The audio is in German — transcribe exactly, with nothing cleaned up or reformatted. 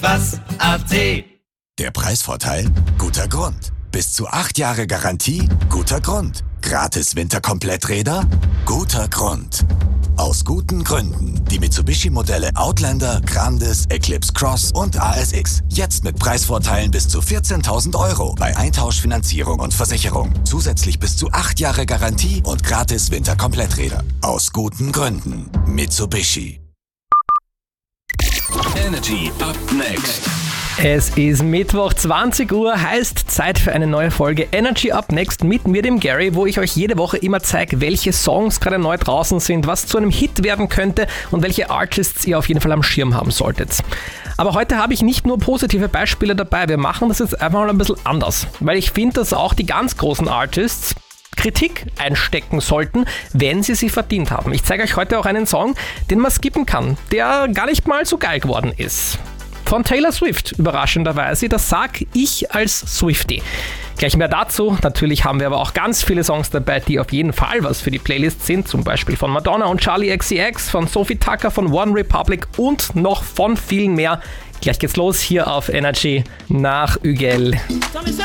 Was A T? Der Preisvorteil? Guter Grund. Bis zu acht Jahre Garantie? Guter Grund. Gratis Winterkompletträder? Guter Grund. Aus guten Gründen. Die Mitsubishi-Modelle Outlander, Grandis, Eclipse Cross und A S X. Jetzt mit Preisvorteilen bis zu vierzehntausend Euro bei Eintauschfinanzierung und Versicherung. Zusätzlich bis zu acht Jahre Garantie und gratis Winterkompletträder. Aus guten Gründen. Mitsubishi. Energy Up Next. Es ist Mittwoch, zwanzig Uhr, heißt Zeit für eine neue Folge Energy Up Next mit mir, dem Gary, wo ich euch jede Woche immer zeige, welche Songs gerade neu draußen sind, was zu einem Hit werden könnte und welche Artists ihr auf jeden Fall am Schirm haben solltet. Aber heute habe ich nicht nur positive Beispiele dabei, wir machen das jetzt einfach mal ein bisschen anders, weil ich finde, dass auch die ganz großen Artists Kritik einstecken sollten, wenn sie sie verdient haben. Ich zeige euch heute auch einen Song, den man skippen kann, der gar nicht mal so geil geworden ist. Von Taylor Swift, überraschenderweise, das sag ich als Swiftie. Gleich mehr dazu. Natürlich haben wir aber auch ganz viele Songs dabei, die auf jeden Fall was für die Playlist sind. Zum Beispiel von Madonna und Charli X C X, von Sophie Tucker, von One Republic und noch von vielen mehr. Gleich geht's los hier auf Energy nach Ügel.